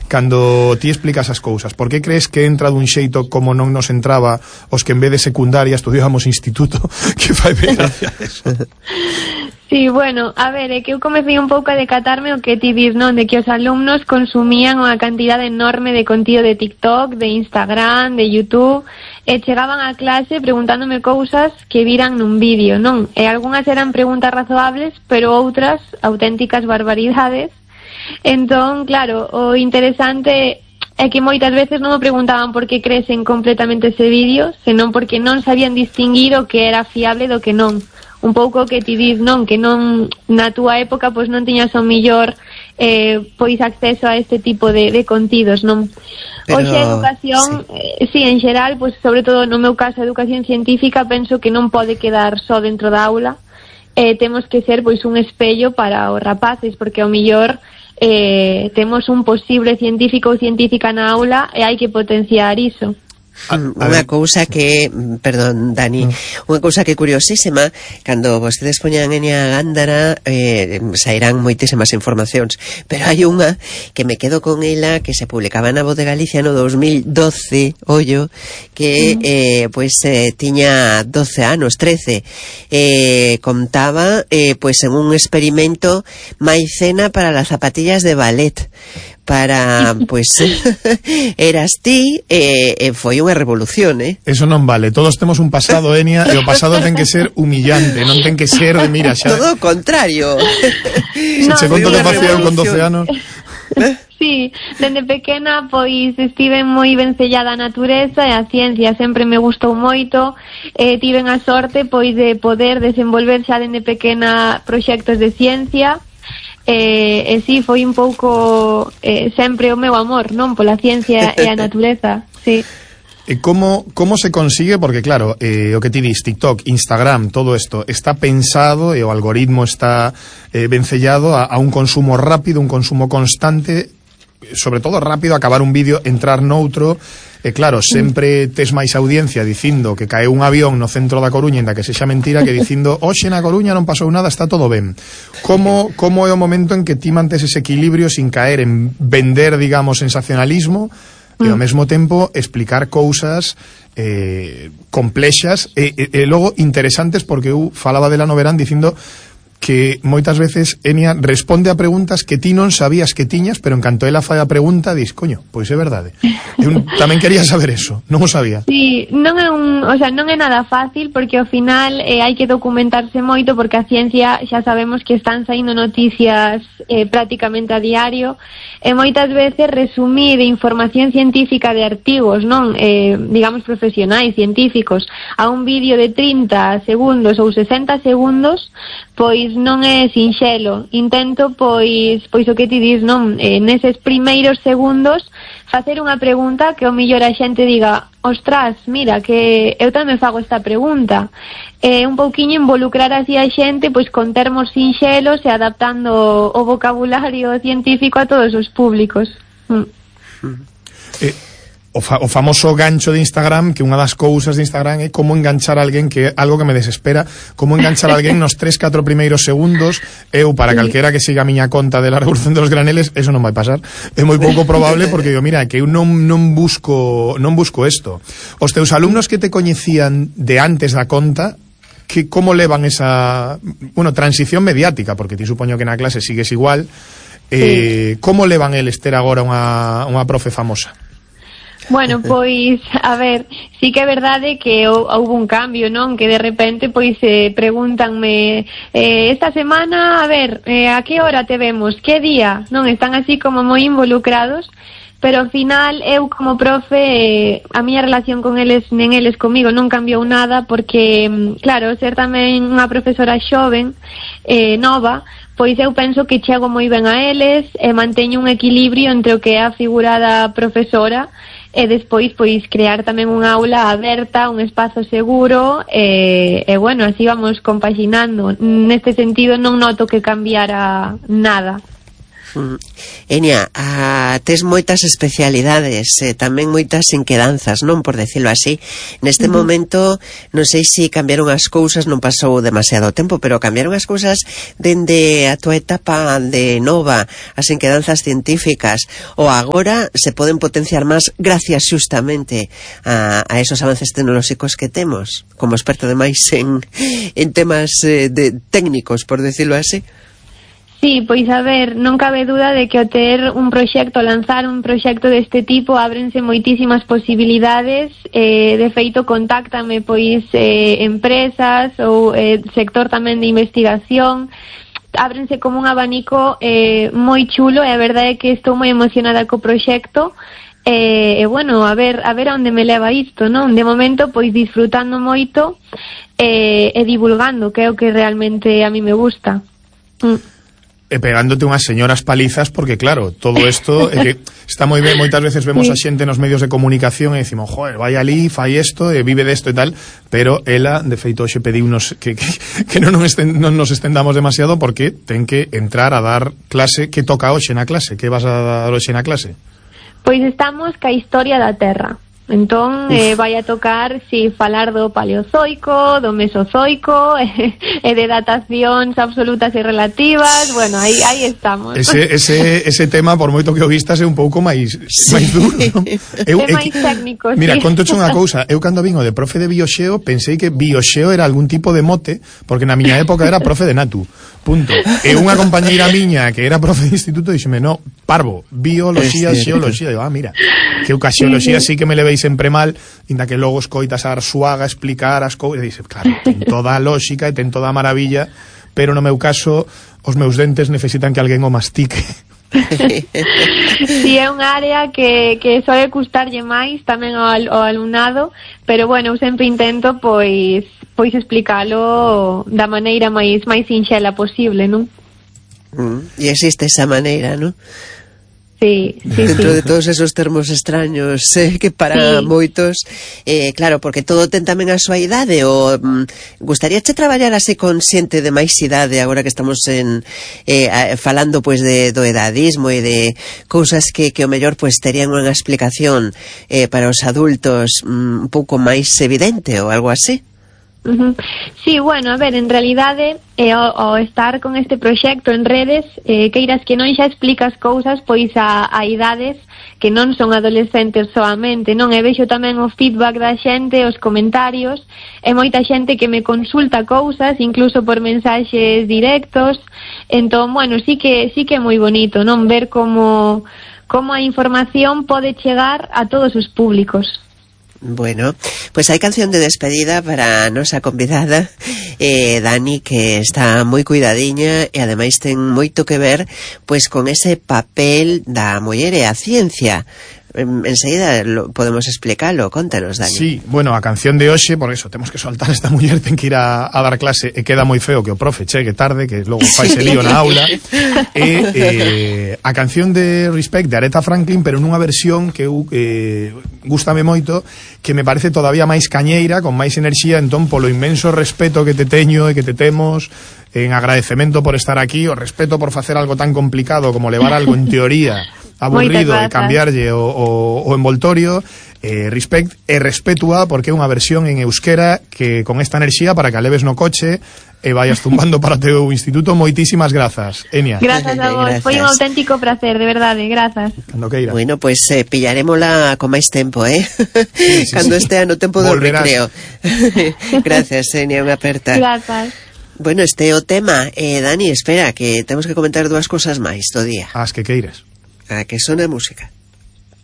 cando ti explicas as cousas? Por que crees que entra dun xeito como non nos entraba os que en vez de secundaria estudiábamos instituto, que fai ben gracia eso? Sí, bueno, a ver, é que eu comecei un pouco a decatarme o que ti dis, non? De que os alumnos consumían unha cantidade enorme de contido de TikTok, de Instagram, de YouTube, e chegaban á clase preguntándome cousas que viran nun vídeo, non? E algunhas eran preguntas razoables, pero outras auténticas barbaridades. Entón, claro, o interesante é que moitas veces non me preguntaban por que cresen completamente ese vídeo, senón porque non sabían distinguir o que era fiable do que non. Un pouco que ti dis, non, que non na túa época pois non tiñas o millor pois acceso a este tipo de contidos, non? Pero hoxe a educación, sí, en xeral, pois sobre todo no meu caso a educación científica, penso que non pode quedar só dentro da aula, temos que ser pois un espello para os rapaces, porque ao millor temos un posible científico ou científica na aula e hai que potenciar iso. Unha cousa que, perdón, Dani, unha cousa que curiosísima, cando vostedes poñan Enia Gándara sairán moitísimas informacións, pero hai unha que me quedo con ela, que se publicaba na Voz de Galicia no 2012, ollo, que tiña 12 anos, 13, contaba pois en un experimento maicena para las zapatillas de ballet, para, pois, eras ti, foi unha revolución, Eso non vale, todos temos un pasado, Enia, e o pasado ten que ser humillante, non ten que ser de, mira, xa... Todo o contrario. Se che conto que facía con 12 anos... Sí, dende pequena pois estive moi vencellada a natureza e a ciencia, sempre me gustou moito, tiven a sorte pois de poder desenvolver xa dende pequena proxectos de ciencia. Sí, foi un pouco sempre o meu amor, non? Pola ciencia e a natureza, sí. Como se consigue? Porque claro, o que ti dis, TikTok, Instagram, todo isto está pensado e o algoritmo está vencellado a un consumo rápido, un consumo constante, sobre todo rápido, acabar un vídeo, entrar noutro. E claro, sempre tes máis audiencia dicindo que caeu un avión no centro da Coruña, ainda que sexa mentira, que dicindo hoxe na Coruña non pasou nada, está todo ben. Como é o momento en que ti mantes ese equilibrio sin caer en vender, digamos, sensacionalismo e ao mesmo tempo explicar cousas complexas e logo interesantes, porque eu falaba de la Noverán dicindo que moitas veces Enia responde a preguntas que ti non sabías que tiñas, pero en canto ela fai a pregunta dis, coño, pois é verdade. Eu tamén quería saber eso, non o sabía. Sí, non é nada fácil, porque ao final hai que documentarse moito, porque a ciencia xa sabemos que están saindo noticias prácticamente a diario, e moitas veces resumir información científica de artigos, non, digamos profesionais, científicos, a un vídeo de 30 segundos ou 60 segundos, pois non é sinxelo. Intento, pois o que ti dis, non? Neses primeiros segundos facer unha pregunta que ao millor a xente diga, ostras, mira, que eu tamén fago esta pregunta. Un pouquiño involucrar así a xente, pois con termos sinxelos e adaptando o vocabulario científico a todos os públicos. O famoso gancho de Instagram, que unha das cousas de Instagram é como enganchar a alguén, que é algo que me desespera, como enganchar a alguén nos 3-4 primeiros segundos. Eu, para calquera que siga a miña conta de la Revolución de los Graneles, eso non vai pasar, é moi pouco probable, porque eu, mira, que eu non busco isto. Os teus alumnos que te coñecían de antes da conta, que como levan esa, transición mediática, porque ti supoño que na clase sigues igual, como levan eles ter agora unha profe famosa? Bueno, pois, a ver, sí que é verdade que houve un cambio, non? Que de repente, pois, pregúntanme esta semana, a ver, a que hora te vemos? Que día? Non, están así como moi involucrados, pero ao final, eu como profe, a miña relación con eles, nen eles comigo, non cambiou nada, porque, claro, ser tamén unha profesora xoven, nova, pois eu penso que chego moi ben a eles e manteño un equilibrio entre o que é a figura da profesora e despois pois crear tamén unha aula aberta, un espazo seguro e bueno, así vamos compaxinando. Neste sentido non noto que cambiara nada. Enia, tes moitas especialidades, tamén moitas inquedanzas, non, por decirlo así. Neste momento, non sei se cambiaron as cousas, non pasou demasiado tempo, pero cambiaron as cousas dende a tua etapa de nova, as inquedanzas científicas, ou agora se poden potenciar máis gracias xustamente a esos avances tecnolóxicos que temos, como experto demais en temas técnicos, por decirlo así. Sí, pois a ver, non cabe duda de que ao ter un proxecto, lanzar un proxecto deste tipo, ábrense moitísimas posibilidades. De feito, contáctame pois empresas ou sector tamén de investigación. Ábrense como un abanico moi chulo, e a verdade é que estou moi emocionada co proxecto. E bueno, a ver onde me leva isto, non? De momento, pois disfrutando moito e divulgando, que é o que realmente a mí me gusta. E pegándote unhas señoras palizas, porque claro, todo isto é que está moi ben, moitas veces vemos a xente nos medios de comunicación e decimos, joder, vai ali, fai isto, e vive desto e tal, pero ela, de feito, xe pediunos que non nos estendamos demasiado, porque ten que entrar a dar clase. Que toca hoxe na clase? Que vas a dar hoxe na clase? Pois estamos ca historia da Terra. Entón, vai a tocar, falar do Paleozoico, do Mesozoico, e de datacións absolutas e relativas. Bueno, aí estamos. Ese tema, por moito que o vistas, é un pouco máis duro, non? É máis técnico, Mira, contoche unha cousa. Eu, cando vin o de profe de Bioxeo, pensei que Bioxeo era algún tipo de mote, porque na miña época era profe de Natu. Punto. E unha compañeira miña que era profe de instituto dixeme, no, parvo, bioloxía, xeoloxía. Digo, mira, que eu ca xeoloxía sí que me levei sempre mal, inda que logo escoitas a Arsuaga explicar as cousas, e dices, claro, ten toda a lógica e ten toda a maravilla, pero no meu caso os meus dentes necesitan que alguén o mastique. Si é unha área que soe custarlle máis tamén ao alumnado, pero bueno, eu sempre intento pois explicalo da maneira máis sinxela posible, non? E existe esa maneira, non? Sí. Dentro de todos esos termos extraños que para moitos, claro, porque todo ten tamén a súa idade. O gustaríache traballar así con xente de máis idade, agora que estamos falando pois do edadismo e de cousas que o mellor pois terían unha explicación para os adultos un pouco máis evidente ou algo así? Sí, bueno, a ver, en realidade ao estar con este proxecto en redes, queiras que non xa explicas cousas pois a idades que non son adolescentes soamente, non? E vexo tamén o feedback da xente, os comentarios, e moita xente que me consulta cousas, incluso por mensaxes directos. Entón, bueno, sí que é moi bonito, non? Ver como a información pode chegar a todos os públicos. Bueno, pues hai canción de despedida para a nosa convidada Dani, que está moi cuidadiña e ademais ten moito que ver pois con ese papel da muller e a ciencia. Enseguida podemos explicarlo, contanos, Dani. Sí, bueno, a canción de hoxe, por eso temos que soltar esta muller, ten que ir a dar clase, e queda moi feo que o profe chegue tarde, que logo faise lío na aula. A canción de Respect de Aretha Franklin, pero nunha versión que eu gústame moito, que me parece todavía máis cañeira, con máis enerxía. Entón, polo inmenso respeto que te teño e que te temos, en agradecemento por estar aquí, o respeto por facer algo tan complicado como levar algo en teoría aburrido e cambiarlle o envoltorio, Respect e Respetua, porque é unha versión en euskera que con esta enerxía para que a leves no coche e vayas zumbando para o teu instituto. Moitísimas grazas, Enia. Grazas a vos, foi un auténtico placer, de verdade, grazas. Cando queira. Bueno, pois pillarémola con máis tempo, Sí, cando estea no tempo do recreo. Gracias, Enia, unha aperta. Grazas. Bueno, este é o tema. Dani, espera, que temos que comentar dúas cousas máis do día. As que queires. A que sona a música.